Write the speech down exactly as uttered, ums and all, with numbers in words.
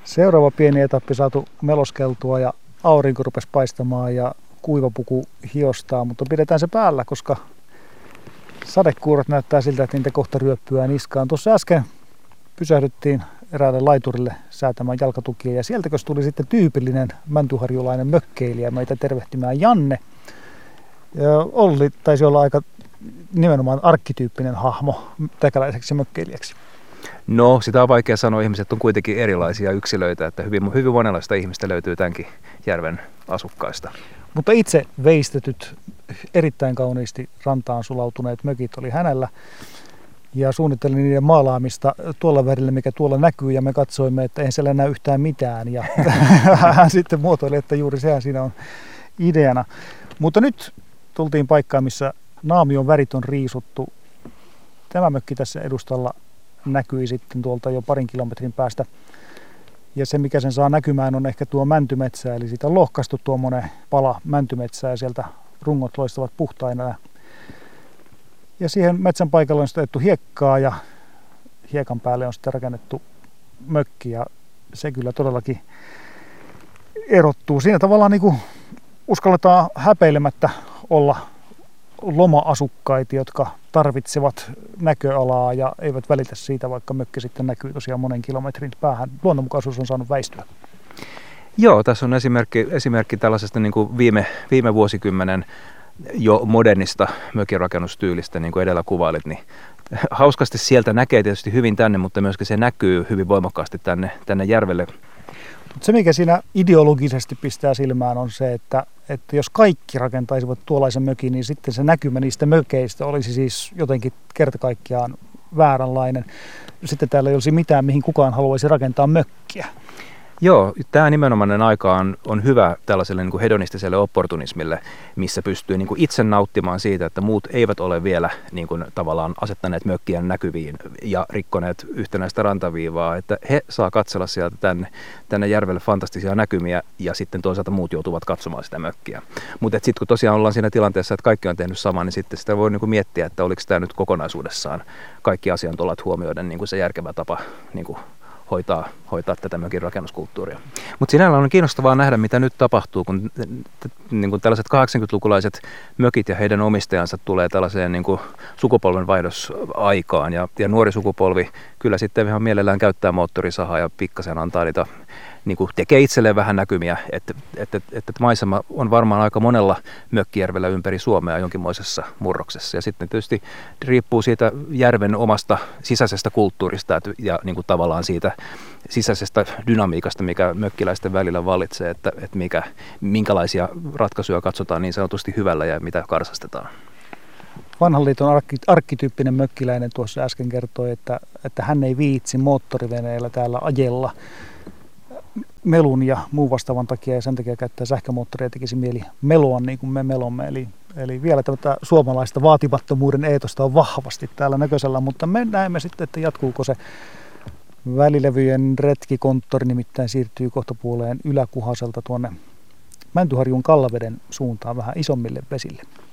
Seuraava pieni etappi saatu meloskeltua ja aurinko rupesi paistamaan ja kuivapuku hiostaa, mutta pidetään se päällä, koska sadekuurot näyttää siltä, että niitä kohta ryöppyää niskaan. Tuossa äsken pysähdyttiin eräälle laiturille säätämään jalkatukia ja sieltäkö tuli sitten tyypillinen mäntyharjulainen mökkeilijä meitä tervehtimään, Janne. Ja Olli taisi olla aika nimenomaan arkkityyppinen hahmo täkäläiseksi mökkeilijäksi. No, sitä on vaikea sanoa. Ihmiset on kuitenkin erilaisia yksilöitä, että hyvin, hyvin monenlaista ihmistä löytyy tämänkin järven asukkaista. Mutta itse veistetyt, erittäin kauniisti rantaan sulautuneet mökit oli hänellä. Ja suunnittelin niiden maalaamista tuolla värillä, mikä tuolla näkyy, ja me katsoimme, että ei siellä näy yhtään mitään. Ja hän sitten muotoili, että juuri sehän siinä on ideana. Mutta nyt tultiin paikkaan, missä naamion värit on riisuttu. Tämä mökki tässä edustalla näkyi sitten tuolta jo parin kilometrin päästä. Ja se, mikä sen saa näkymään, on ehkä tuo mäntymetsä. Eli siitä on lohkaistu tuommoinen pala mäntymetsää ja sieltä rungot loistavat puhtaina. Ja siihen metsän paikalle on sitten otettu hiekkaa ja hiekan päälle on sitten rakennettu mökki. Ja se kyllä todellakin erottuu. Siinä tavallaan niin kuin uskalletaan häpeilemättä olla loma-asukkaita, jotka tarvitsevat näköalaa ja eivät välitä siitä, vaikka mökki sitten näkyy tosiaan monen kilometrin päähän. Luonnonmukaisuus on saanut väistyä. Joo, tässä on esimerkki, esimerkki tällaisesta niin kuin viime, viime vuosikymmenen jo modernista mökinrakennustyylistä, niin kuin edellä kuvailit. Niin hauskasti sieltä näkee tietysti hyvin tänne, mutta myöskin se näkyy hyvin voimakkaasti tänne, tänne järvelle. Se, mikä siinä ideologisesti pistää silmään, on se, että, että jos kaikki rakentaisivat tuollaisen mökin, niin sitten se näkymä niistä mökeistä olisi siis jotenkin kerta kaikkiaan vääränlainen. Sitten täällä ei olisi mitään, mihin kukaan haluaisi rakentaa mökkiä. Joo, tämä nimenomainen aika on, on hyvä tällaiselle niin kuin hedonistiselle opportunismille, missä pystyy niin kuin itse nauttimaan siitä, että muut eivät ole vielä niin kuin tavallaan asettaneet mökkiä näkyviin ja rikkoneet yhtenäistä rantaviivaa, että he saa katsella sieltä tänne, tänne järvelle fantastisia näkymiä ja sitten toisaalta muut joutuvat katsomaan sitä mökkiä. Mutta sitten kun tosiaan ollaan siinä tilanteessa, että kaikki on tehnyt saman, niin sitten sitä voi niin kuin miettiä, että oliko tämä nyt kokonaisuudessaan kaikki asiantulat huomioiden niin kuin se järkevä tapa niin kuin hoitaa, hoitaa tätä mökin rakennuskulttuuria. Mutta sinällään on kiinnostavaa nähdä, mitä nyt tapahtuu, kun niin kuin tällaiset kahdeksankymmentälukulaiset mökit ja heidän omistajansa tulee tällaiseen niin kuin sukupolvenvaihdosaikaan. Ja, ja nuori sukupolvi kyllä sitten ihan mielellään käyttää moottorisahaa ja pikkasen antaa niitä, niin kuin tekee itselleen vähän näkymiä, että, että, että maisema on varmaan aika monella mökkijärvellä ympäri Suomea jonkinmoisessa murroksessa. Ja sitten tietysti riippuu siitä järven omasta sisäisestä kulttuurista ja niin kuin tavallaan siitä sisäisestä dynamiikasta, mikä mökkiläisten välillä vallitsee, että, että mikä, minkälaisia ratkaisuja katsotaan niin sanotusti hyvällä ja mitä karsastetaan. Vanhan liiton arkki, arkkityyppinen mökkiläinen tuossa äsken kertoi, että, että hän ei viitsi moottoriveneellä täällä ajella melun ja muun vastaavan takia ja sen takia käyttää sähkömoottoria ja tekisi mieli meloa niin kuin me melomme. Eli, eli vielä tätä suomalaista vaatimattomuuden eetosta on vahvasti täällä näköisellä, mutta me näemme sitten, että jatkuuko se. Välilevyjen retkikonttori nimittäin siirtyy kohtapuoleen Yläkuhaselta tuonne Mäntyharjun Kallaveden suuntaan vähän isommille vesille.